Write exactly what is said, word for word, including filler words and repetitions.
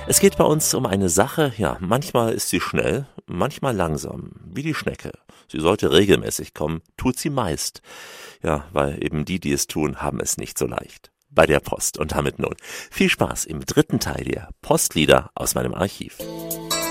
Es geht bei uns um eine Sache, ja, manchmal ist sie schnell, manchmal langsam, wie die Schnecke. Sie sollte regelmäßig kommen, tut sie meist. Ja, weil eben die, die es tun, haben es nicht so leicht. Bei der Post. Und damit nun viel Spaß im dritten Teil der Postlieder aus meinem Archiv.